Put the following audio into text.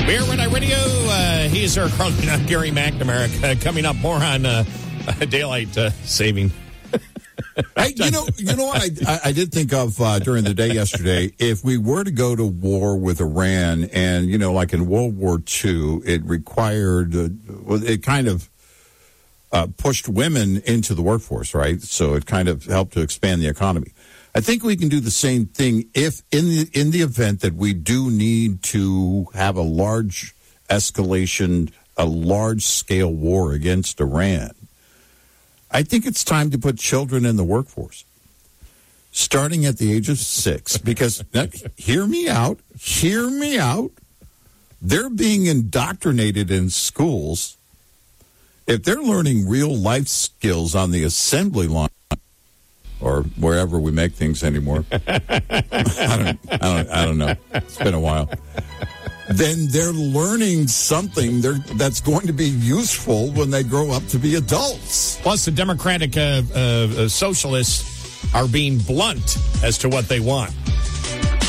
Beer Red Eye Radio. He's our Carly, not Gary McNamara. Coming up more on daylight saving. Hey, you know what I did think of during the day yesterday? If we were to go to war with Iran, and like in World War II, it required it kind of pushed women into the workforce, right? So it kind of helped to expand the economy. I think we can do the same thing if in the event that we do need to have a large escalation, a large-scale war against Iran. I think it's time to put children in the workforce, starting at the age of 6, because, hear me out, they're being indoctrinated in schools. If they're learning real life skills on the assembly line, or wherever we make things anymore, I don't know, it's been a while, then they're learning something that's going to be useful when they grow up to be adults. Plus, the Democratic socialists are being blunt as to what they want.